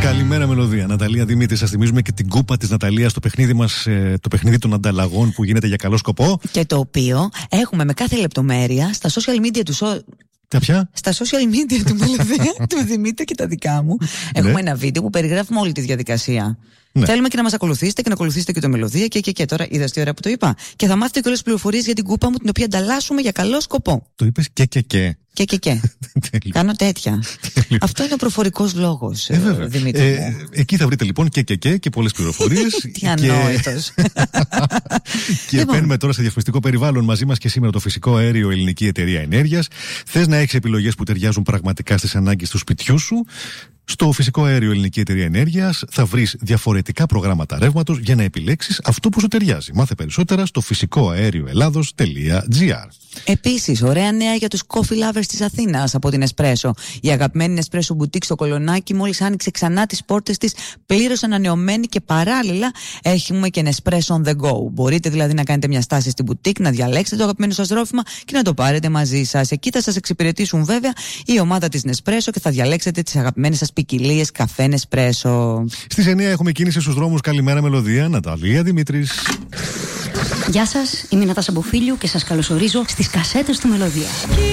Καλημέρα, μελωδία. Ναταλία Δημήτρη, σας θυμίζουμε και την κούπα της Ναταλίας στο παιχνίδι μας, το παιχνίδι των ανταλλαγών που γίνεται για καλό σκοπό. Και το οποίο έχουμε με κάθε λεπτομέρεια στα social media του. Στα social media του Μελωδία, του Δημήτρη και τα δικά μου. Έχουμε ένα βίντεο που περιγράφουμε όλη τη διαδικασία. Ναι. Θέλουμε και να μας ακολουθήσετε και να ακολουθήσετε και το Μελωδία και τώρα είδες τι ωραία που το είπα. Και θα μάθετε και όλες τις πληροφορίες για την κούπα μου, την οποία ανταλλάσσουμε για καλό σκοπό. Το είπες και. Κάνω τέτοια. Αυτό είναι ο προφορικός λόγος, Δημήτρη. Εκεί θα βρείτε λοιπόν και πολλές πληροφορίες. Τι ανόητος. Και μπαίνουμε τώρα σε διαφημιστικό περιβάλλον. Μαζί μας και σήμερα το φυσικό αέριο Ελληνική Εταιρεία Ενέργειας. Θες να έχεις επιλογές που ταιριάζουν πραγματικά στις ανάγκες του σπιτιού σου? Στο φυσικό αέριο Ελληνική Εταιρεία Ενέργειας θα βρεις διαφορετικά προγράμματα ρεύματος για να επιλέξεις αυτό που σου ταιριάζει. Μάθε περισσότερα στο φυσικοαέρioελλάδος.gr. Επίσης, ωραία νέα για τους coffee lovers της Αθήνας από την Espresso. Η αγαπημένη Espresso Boutique στο Κολονάκι μόλις άνοιξε ξανά τις πόρτες της, πλήρως ανανεωμένη, και παράλληλα έχουμε και Espresso on the go. Μπορείτε δηλαδή να κάνετε μια στάση στην boutique, να διαλέξετε το αγαπημένο σας ρόφημα και να το πάρετε μαζί σας. Εκεί θα σας εξυπηρετήσουν βέβαια η ομάδα της Nespresso και θα διαλέξετε τις αγαπημένες σας ποικιλίες καφέ Nespresso. Στις 9 έχουμε κίνηση στους δρόμους. Καλημέρα, Μελωδία. Ναταλία Δημήτρης. Γεια σας, είμαι η Νατάσα Μποφίλιου και σας καλωσορίζω στις κασέτες του Μελωδία.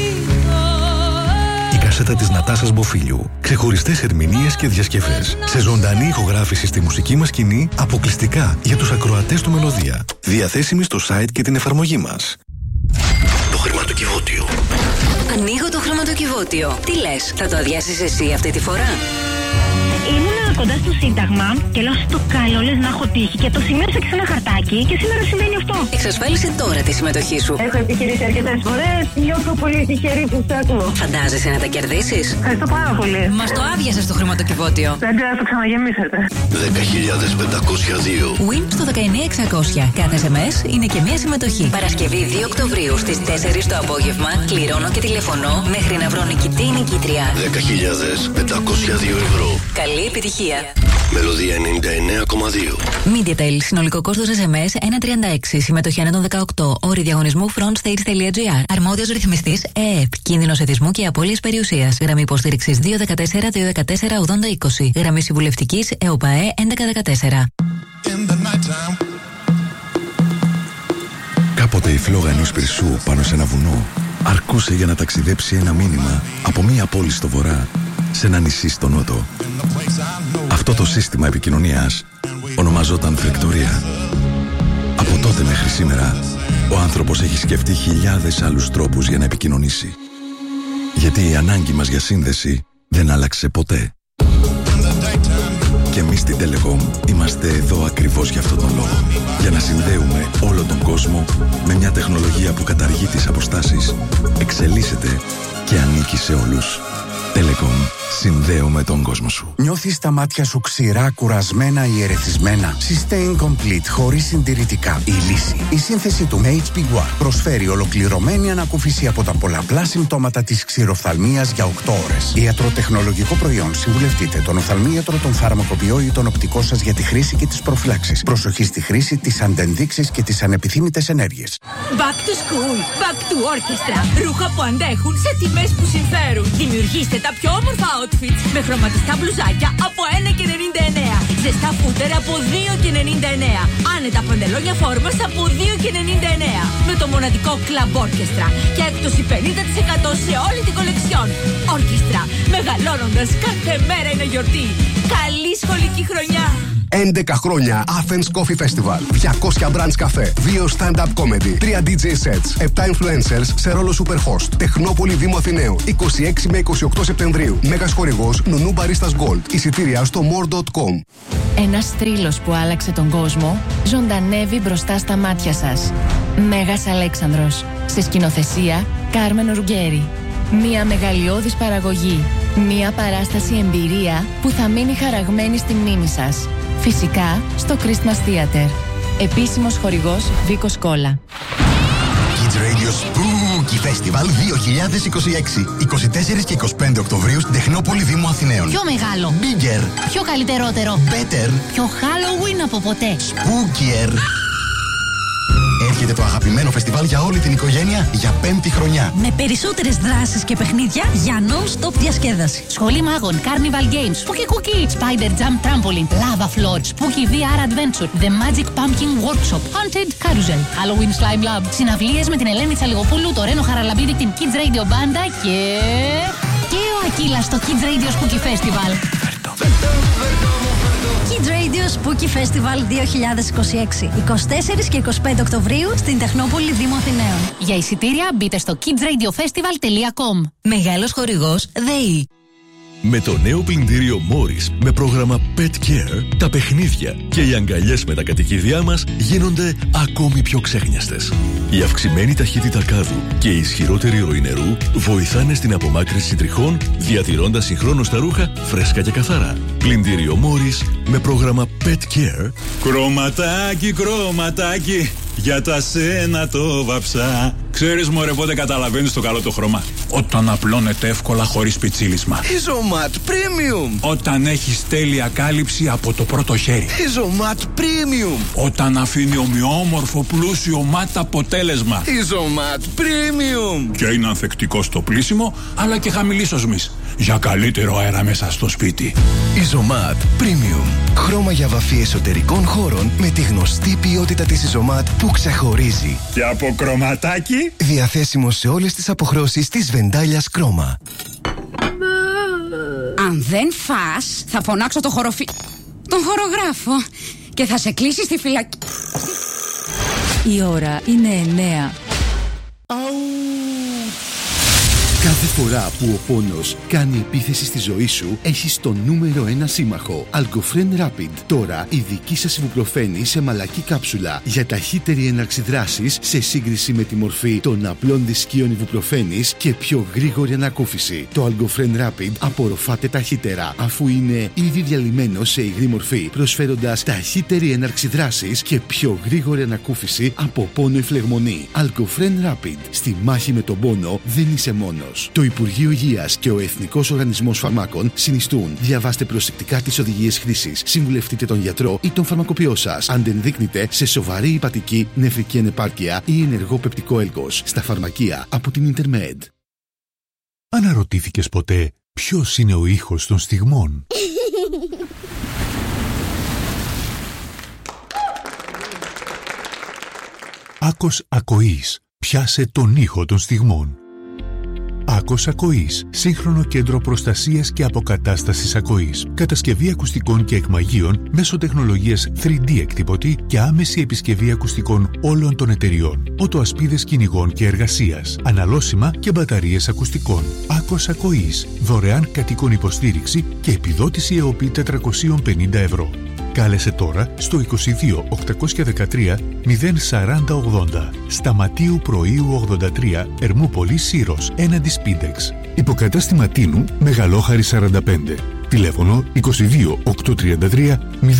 Η κασέτα της Νατάσας Μποφίλιου. Ξεχωριστές ερμηνείες και διασκευές. Σε ζωντανή ηχογράφηση στη μουσική μας σκηνή, αποκλειστικά για τους ακροατές του Μελωδία. Διαθέσιμη στο site και την εφαρμογή μας. Το χρηματοκιβώτιο. Ανοίγω το χρηματοκιβώτιο. Τι λες, θα το αδειάσεις εσύ αυτή τη φορά? Ήμουνα κοντά στο Σύνταγμα και λέω στο καλό λες να έχω τύχει και το σημείωσα και σε ένα χαρτάκι και σήμερα συμβαίνει αυτό. Εξασφάλισε τώρα τη συμμετοχή σου. Έχω επιχειρήσει αρκετές φορές, νιώθω πολύ τυχερή που σ' ακούω. Φαντάζεσαι να τα κερδίσεις? Ευχαριστώ πάρα πολύ. Μας το άδειασες στο χρηματοκιβώτιο. Δεν το ξαναγεμίσετε. 10.502. Win στο 19600. Κάθε SMS είναι και μία συμμετοχή. Παρασκευή 2 Οκτωβρίου στις 4 το απόγευμα κληρώνω και τηλεφωνώ μέχρι να βρω νικητή ή νικήτρια. 10.502 ευρώ. Καλή επιτυχία. Μελωδία 99,2. MediaTel. Συνολικό κόστος SMS 1,36. Συμμετοχή ανά των 18. Όροι διαγωνισμού frontstage.gr. Αρμόδιος ρυθμιστής ΕΕΠ. Κίνδυνος εθισμού και απώλειας περιουσίας. Γραμμή υποστήριξης 214-214-8020. Γραμμή συμβουλευτικής ΕΟΠΑΕ 1114. Κάποτε η φλόγα ενός πυρσού πάνω σε ένα βουνό αρκούσε για να ταξιδέψει ένα μήνυμα από μία πόλη στο βορρά σε ένα νησί στο νότο. Αυτό το σύστημα επικοινωνίας ονομαζόταν φεκτορία. Από τότε μέχρι σήμερα, ο άνθρωπος έχει σκεφτεί χιλιάδες άλλους τρόπους για να επικοινωνήσει. Γιατί η ανάγκη μας για σύνδεση δεν άλλαξε ποτέ. Και εμείς στην Telecom είμαστε εδώ ακριβώς για αυτόν τον λόγο. Για να συνδέουμε όλο τον κόσμο με μια τεχνολογία που καταργεί τις αποστάσεις, εξελίσσεται και ανήκει σε όλους. Telecom. Συνδέουμε τον κόσμο σου. Νιώθεις τα μάτια σου ξηρά, κουρασμένα ή ερεθισμένα? Sustain Complete, χωρίς συντηρητικά. Η λύση. Η σύνθεση του HB1 προσφέρει ολοκληρωμένη ανακούφιση από τα πολλαπλά συμπτώματα της ξηροφθαλμίας για 8 ώρες. Ιατροτεχνολογικό προϊόν. Συμβουλευτείτε τον οφθαλμίατρο, τον φαρμακοποιό ή τον οπτικό σας για τη χρήση και τις προφυλάξεις. Προσοχή στη χρήση, τις αντενδείξεις και τις ανεπιθύμητες ενέργειες. Back to school, back to orchestra. Ρούχα που αντέχουν σε τιμές που συμφέρουν. Δημιουργήστε τα πιο όμορφα outfits με χρωματιστά μπλουζάκια από 1,99. Ζεστά φούτερ από 2,99. Άνετα παντελόνια φόρμας από 2,99. Με το μοναδικό Club Orchestra και έκπτωση 50% σε όλη την κολεξιόν. Orchestra, μεγαλώνοντας κάθε μέρα είναι γιορτή. Καλή σχολική χρονιά. 11 χρόνια Athens Coffee Festival. 200 brands καφέ, 2 stand-up comedy, 3 DJ sets, 7 influencers σε ρόλο superhost. Τεχνόπολη Δήμου Αθηναίου, 26 με 28 Σεπτεμβρίου. Μέγας χορηγός Νουνού Baristas Gold. Εισιτήρια στο more.com. Ένας θρύλος που άλλαξε τον κόσμο ζωντανεύει μπροστά στα μάτια σας. Μέγας Αλέξανδρος. Σε σκηνοθεσία Κάρμεν Ρουγκέρι. Μια μεγαλειώδης παραγωγή. Μια παράσταση εμπειρία που θα μείνει χαραγμένη στη μνήμη σας. Φυσικά στο Christmas Theater. Επίσημος χορηγός Βίκος Κόλλα. Kids Radio Spooky Festival 2026. 24 και 25 Οκτωβρίου στην Τεχνόπολη Δήμου Αθηναίων. Πιο μεγάλο. Bigger. Πιο καλύτερότερο. Better. Πιο Halloween από ποτέ. Spookier. Έρχεται Υποδέχεται το αγαπημένο φεστιβάλ για όλη την οικογένεια για 5η χρονιά. Με περισσότερες δράσεις και παιχνίδια για non-stop διασκέδαση. Σχολή μάγων, Carnival Games, Spooky Cookie, Spider Jump Trampoline, Lava Floor, Spooky VR Adventure, The Magic Pumpkin Workshop, Haunted Carousel, Halloween Slime Lab, συναυλίες με την Ελένη Τσαλιγοπούλου, το Ρένο Χαραλαμπίδη, την Kids Radio Banda και ο Ακύλας στο Kids Radio Spooky Festival. Kids Radio Spooky Festival 2026. 24 και 25 Οκτωβρίου στην Τεχνόπολη Δήμου Αθηναίων. Για εισιτήρια μπείτε στο kidsradiofestival.com. Μεγάλος χορηγός ΔΕΗ. Με το νέο πλυντήριο Morris με πρόγραμμα Pet Care, τα παιχνίδια και οι αγκαλιές με τα κατοικίδια μας γίνονται ακόμη πιο ξέχνιαστες. Η αυξημένη ταχύτητα κάδου και η ισχυρότερη ροή νερού βοηθάνε στην απομάκρυνση τριχών, διατηρώντας συγχρόνως τα ρούχα φρέσκα και καθαρά. Πλυντήριο Morris με πρόγραμμα Pet Care. Κρωματάκι, κρωματάκι, για τα σένα το βαψά. Ξέρεις μωρέ πότε καταλαβαίνεις το καλό το χρώμα? Όταν απλώνεται εύκολα χωρίς πιτσίλισμα. Isomat Premium. Όταν έχεις τέλεια κάλυψη από το πρώτο χέρι. Isomat Premium. Όταν αφήνει ομοιόμορφο πλούσιο ματ αποτέλεσμα. Isomat Premium. Και είναι ανθεκτικό στο πλύσιμο αλλά και χαμηλής οσμής, για καλύτερο αέρα μέσα στο σπίτι. Isomat Premium. Χρώμα για βαφή εσωτερικών χώρων με τη γνωστή ποιότητα της Isomat που ξεχωρίζει. Και από κρωματάκι. Διαθέσιμο σε όλες τις αποχρώσεις της Βεντάλιας Κρόμα. Αν δεν φας, θα φωνάξω τον χορογράφο και θα σε κλείσει στη φυλακή. Η ώρα είναι 9. Κάθε φορά που ο πόνος κάνει επίθεση στη ζωή σου, έχεις το νούμερο 1 σύμμαχο. Algofren Rapid. Τώρα η δική σας ιβουπροφένη σε μαλακή κάψουλα για ταχύτερη έναρξη δράσης σε σύγκριση με τη μορφή των απλών δισκίων ιβουπροφένης και πιο γρήγορη ανακούφιση. Το Algofren Rapid απορροφάται ταχύτερα αφού είναι ήδη διαλυμένο σε υγρή μορφή, προσφέροντας ταχύτερη έναρξη δράσης και πιο γρήγορη ανακούφιση από πόνο ή φλεγμονή. Algofren Rapid. Στη μάχη με τον πόνο δεν είσαι μόνος. Το Υπουργείο Υγείας και ο Εθνικός Οργανισμός Φαρμάκων συνιστούν. Διαβάστε προσεκτικά τις οδηγίες χρήσης. Συμβουλευτείτε τον γιατρό ή τον φαρμακοποιό σας. Αν δεν δείκνετε σε σοβαρή υπατική, νεφρική ανεπάρκεια ή ενεργό πεπτικό έλκος. Στα φαρμακεία από την Intermed. Αναρωτήθηκες ποτέ ποιος είναι ο ήχος των στιγμών? Άκος Ακοής. Πιάσε τον ήχο των στιγμών. Άκος Ακοής, σύγχρονο κέντρο προστασίας και αποκατάστασης ακοής. Κατασκευή ακουστικών και εκμαγείων μέσω τεχνολογίας 3D εκτυπωτή και άμεση επισκευή ακουστικών όλων των εταιριών. Οτοασπίδες κυνηγών και εργασίας. Αναλώσιμα και μπαταρίες ακουστικών. Άκος Ακοής, δωρεάν κατοίκων υποστήριξη και επιδότηση ΕΟΠΗ 450 ευρώ. Κάλεσε τώρα στο 22 813 04080. Σταματίου Προείου 83, Ερμούπολη Σύρος, έναντι Σπίντεξ. Υποκατάστημα Τίνου, Μεγαλόχαρη 45. Τηλέφωνο 22 833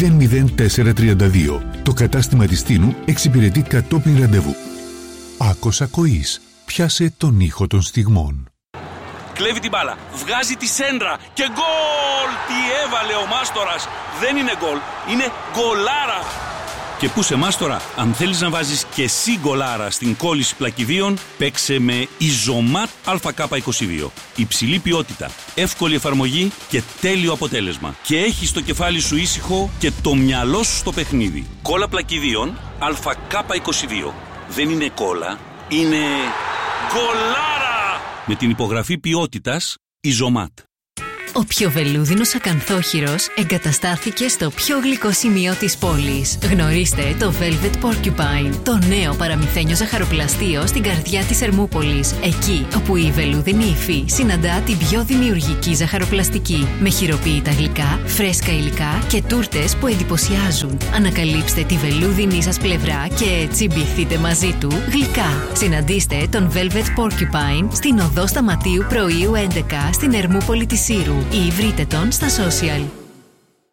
00432. Το κατάστημα της Τίνου εξυπηρετεί κατόπιν ραντεβού. Άκος Ακοής. Πιάσε τον ήχο των στιγμών. Κλέβει την μπάλα, βγάζει τη σέντρα και γκολ! Τι έβαλε ο Μάστορας! Δεν είναι γκολ, είναι γκολάρα! Και πού σε Μάστορα, αν θέλεις να βάζεις και εσύ γκολάρα στην κόλληση πλακιδίων, παίξε με Isomat ΑΚ22. Υψηλή ποιότητα, εύκολη εφαρμογή και τέλειο αποτέλεσμα. Και έχεις το κεφάλι σου ήσυχο και το μυαλό σου στο παιχνίδι. Κόλλα πλακιδίων ΑΚ22. Δεν είναι κόλλα, είναι γκολάρα! Με την υπογραφή ποιότητας Isomat. Ο πιο βελούδινος ακανθόχειρος εγκαταστάθηκε στο πιο γλυκό σημείο της πόλης. Γνωρίστε το Velvet Porcupine, το νέο παραμυθένιο ζαχαροπλαστείο στην καρδιά της Ερμούπολης. Εκεί όπου η βελούδινη υφή συναντά την πιο δημιουργική ζαχαροπλαστική. Με χειροποίητα γλυκά, φρέσκα υλικά και τούρτες που εντυπωσιάζουν. Ανακαλύψτε τη βελούδινη σας πλευρά και τσιμπηθείτε μαζί του γλυκά. Συναντήστε τον Velvet Porcupine στην οδό Σταματίου Προείου 11 στην Ερμούπολη της Σύρου ή βρείτε τον στα social.